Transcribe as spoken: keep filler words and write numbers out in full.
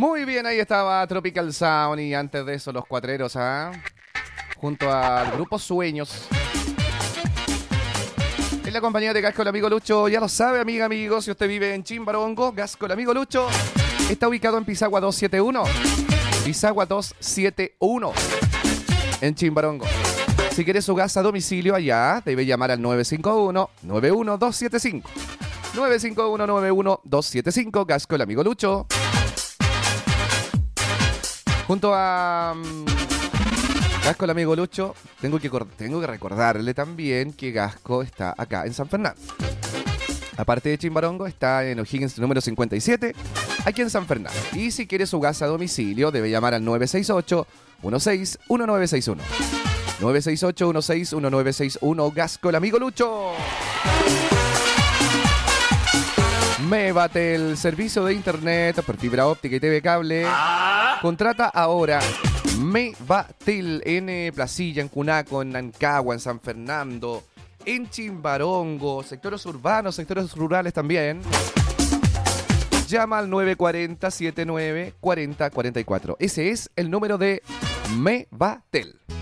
Muy bien, ahí estaba Tropical Sound y antes de eso los Cuatreros, ¿ah? Junto al grupo Sueños. En la compañía de Gasco el Amigo Lucho, ya lo sabe, amiga, amigo, si usted vive en Chimbarongo, Gasco el Amigo Lucho está ubicado en Pisagua doscientos setenta y uno. Pisagua doscientos setenta y uno, en Chimbarongo. Si quiere su gas a domicilio allá, debe llamar al nueve cinco uno, nueve uno dos siete cinco. nueve cinco uno, nueve uno dos siete cinco, Gasco el Amigo Lucho. Junto a um, Gasco el Amigo Lucho, tengo que, tengo que recordarle también que Gasco está acá en San Fernando. Aparte de Chimbarongo, está en O'Higgins número cincuenta y siete, aquí en San Fernando. Y si quiere su gas a domicilio, debe llamar al nueve seis ocho, uno seis, uno nueve seis uno. nueve seis ocho, uno seis, uno nueve seis uno, Gasco el Amigo Lucho. Mevatel, servicio de internet por fibra óptica y T V cable. Contrata ahora Mevatel en Placilla, en Cunaco, en Nancagua, en San Fernando, en Chimbarongo, sectores urbanos, sectores rurales también. Llama al nueve cuatro cero, setenta y nueve, cuarenta cuarenta y cuatro. Ese es el número de Mevatel.